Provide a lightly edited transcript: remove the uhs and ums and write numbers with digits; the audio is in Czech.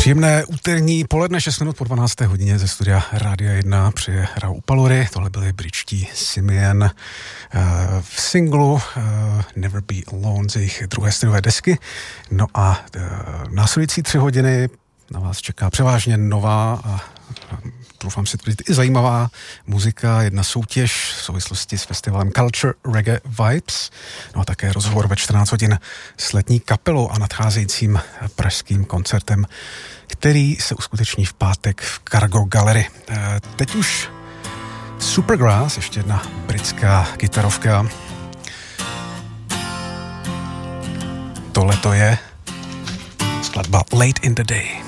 Příjemné úterní poledne, 6 minut po 12. hodině ze studia Rádia 1 při Raúl Palory. Tohle byli britští Simian v singlu Never Be Alone z jejich druhé studiové desky. No a následující 3 hodiny na vás čeká převážně nová a doufám si tvrdit i zajímavá muzika, jedna soutěž v souvislosti s festivalem Culture Reggae Vibes, no a také rozhovor ve 14 hodin s letní kapelou a nadcházejícím pražským koncertem, který se uskuteční v pátek v Cargo Gallery. Teď už Supergrass, ještě jedna britská kytarovka. Tohle to je skladba Late in the Day.